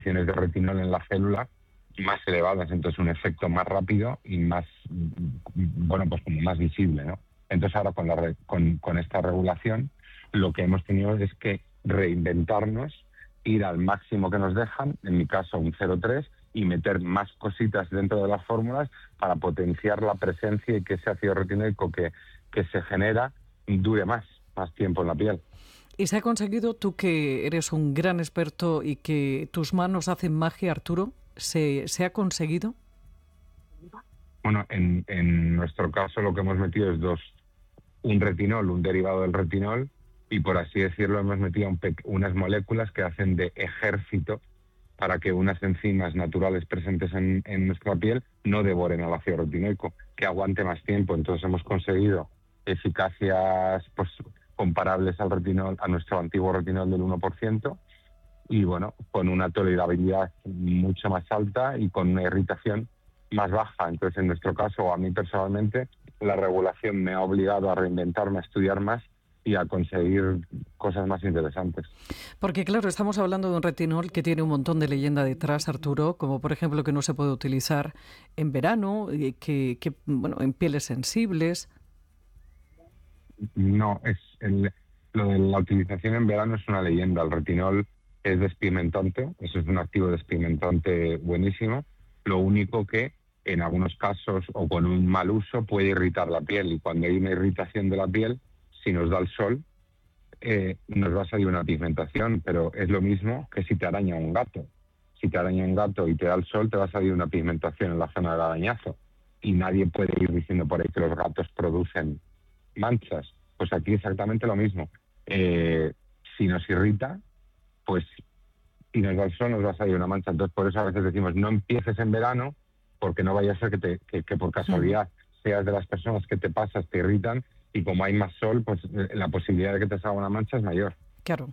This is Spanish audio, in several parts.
concentraciones de retinol en la célula más elevadas, entonces un efecto más rápido y más, bueno, pues como más visible, ¿no? Entonces ahora con esta regulación lo que hemos tenido es que reinventarnos, ir al máximo que nos dejan, en mi caso un 0,3, y meter más cositas dentro de las fórmulas para potenciar la presencia y que ese ácido retinoico que se genera dure más tiempo en la piel. ¿Y se ha conseguido, tú que eres un gran experto y que tus manos hacen magia, Arturo, se ha conseguido? Bueno, en nuestro caso lo que hemos metido es un retinol, un derivado del retinol, y por así decirlo hemos metido unas moléculas que hacen de ejército para que unas enzimas naturales presentes en nuestra piel no devoren al ácido retinoico, que aguante más tiempo. Entonces hemos conseguido eficacias pues comparables al retinol, a nuestro antiguo retinol del 1%, y bueno, con una tolerabilidad mucho más alta y con una irritación más baja. Entonces, en nuestro caso, o a mí personalmente, la regulación me ha obligado a reinventarme, a estudiar más y a conseguir cosas más interesantes. Porque claro, estamos hablando de un retinol que tiene un montón de leyenda detrás, Arturo, como por ejemplo que no se puede utilizar en verano, que bueno, en pieles sensibles. No, lo de la utilización en verano es una leyenda. El retinol es despigmentante, eso es un activo despigmentante buenísimo. Lo único que en algunos casos o con un mal uso puede irritar la piel, y cuando hay una irritación de la piel, si nos da el sol, nos va a salir una pigmentación, pero es lo mismo que si te araña un gato. Si te araña un gato y te da el sol, te va a salir una pigmentación en la zona del arañazo. Y nadie puede ir diciendo por ahí que los gatos producen manchas. Pues aquí exactamente lo mismo. Si nos irrita, pues si nos da el sol nos va a salir una mancha. Entonces por eso a veces decimos no empieces en verano, porque no vaya a ser que por casualidad seas de las personas que te pasas, te irritan, y como hay más sol, pues la posibilidad de que te salga una mancha es mayor. Claro.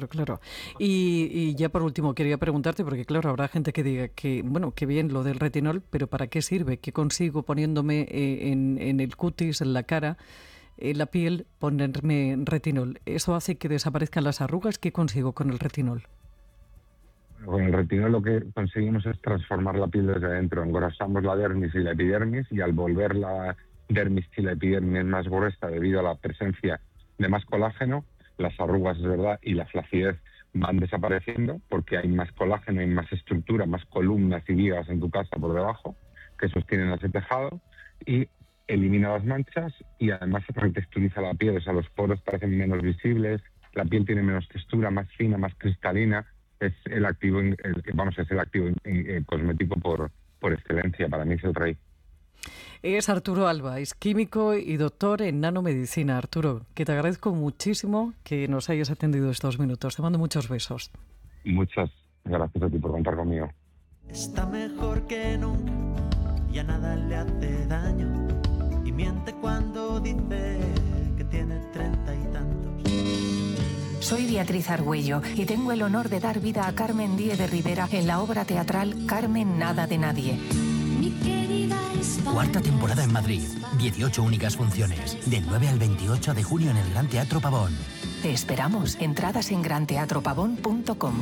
Y ya por último quería preguntarte, porque claro, habrá gente que diga que, bueno, que bien lo del retinol, pero ¿para qué sirve? ¿Qué consigo poniéndome en el cutis, en la cara, en la piel, ponerme retinol? ¿Eso hace que desaparezcan las arrugas? ¿Qué consigo con el retinol? Con el retinol lo que conseguimos es transformar la piel desde adentro. Engrosamos la dermis y la epidermis, y al volver la dermis y la epidermis más gruesa debido a la presencia de más colágeno, las arrugas, es verdad, y la flacidez van desapareciendo porque hay más colágeno, hay más estructura, más columnas y vigas en tu casa por debajo que sostienen ese tejado, y elimina las manchas y además se retexturiza la piel. O sea, los poros parecen menos visibles, la piel tiene menos textura, más fina, más cristalina. Es el activo, cosmético por excelencia. Para mí es el rey. Es Arturo Alba, es químico y doctor en nanomedicina. Arturo, que te agradezco muchísimo que nos hayas atendido estos minutos. Te mando muchos besos. Muchas gracias a ti por contar conmigo. Está mejor que nunca, ya nada le hace daño, y miente cuando dice que tiene 30 y tantos. Soy Beatriz Argüello y tengo el honor de dar vida a Carmen Díez de Rivera en la obra teatral Carmen Nada de Nadie. Cuarta temporada en Madrid, 18 únicas funciones, del 9 al 28 de junio en el Gran Teatro Pavón. Te esperamos. Entradas en granteatropavón.com.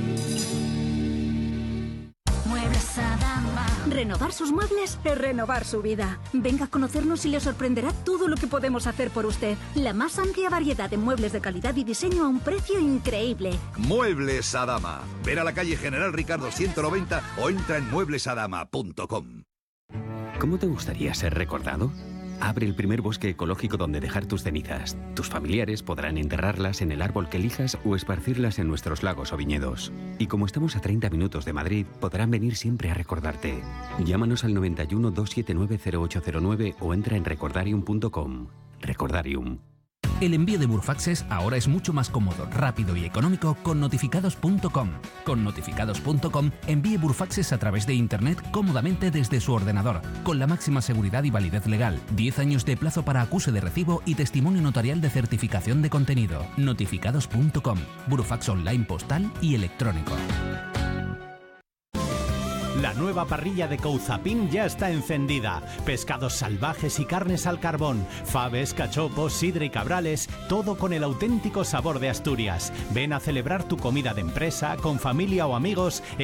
Muebles Adama. Renovar sus muebles es renovar su vida. Venga a conocernos y le sorprenderá todo lo que podemos hacer por usted. La más amplia variedad de muebles de calidad y diseño a un precio increíble. Muebles Adama. Ver a la calle General Ricardo 190 o entra en mueblesadama.com. ¿Cómo te gustaría ser recordado? Abre el primer bosque ecológico donde dejar tus cenizas. Tus familiares podrán enterrarlas en el árbol que elijas o esparcirlas en nuestros lagos o viñedos. Y como estamos a 30 minutos de Madrid, podrán venir siempre a recordarte. Llámanos al 91 279 0809 o entra en recordarium.com. Recordarium. El envío de Burfaxes ahora es mucho más cómodo, rápido y económico con notificados.com. Con notificados.com envíe Burfaxes a través de Internet cómodamente desde su ordenador, con la máxima seguridad y validez legal, 10 años de plazo para acuse de recibo y testimonio notarial de certificación de contenido. Notificados.com, Burfax online postal y electrónico. La nueva parrilla de Couzapin ya está encendida. Pescados salvajes y carnes al carbón, faves, cachopos, sidra y cabrales, todo con el auténtico sabor de Asturias. Ven a celebrar tu comida de empresa, con familia o amigos